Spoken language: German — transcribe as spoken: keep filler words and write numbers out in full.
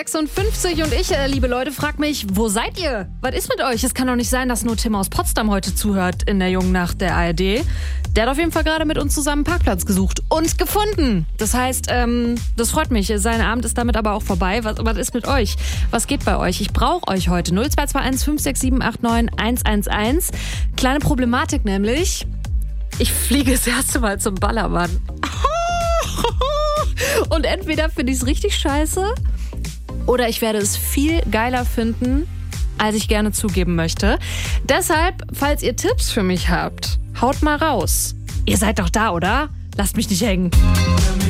sechsundfünfzig und ich, äh, liebe Leute, frag mich, wo seid ihr? Was ist mit euch? Es kann doch nicht sein, dass nur Tim aus Potsdam heute zuhört in der Jungen Nacht der A R D. Der hat auf jeden Fall gerade mit uns zusammen einen Parkplatz gesucht und gefunden. Das heißt, ähm, das freut mich. Sein Abend ist damit aber auch vorbei. Was, was ist mit euch? Was geht bei euch? Ich brauche euch heute. null zwei zwei eins fünf sechs sieben acht neun eins eins eins. Kleine Problematik nämlich. Ich fliege das erste Mal zum Ballermann. Und entweder finde ich es richtig scheiße oder ich werde es viel geiler finden, als ich gerne zugeben möchte. Deshalb, falls ihr Tipps für mich habt, haut mal raus. Ihr seid doch da, oder? Lasst mich nicht hängen.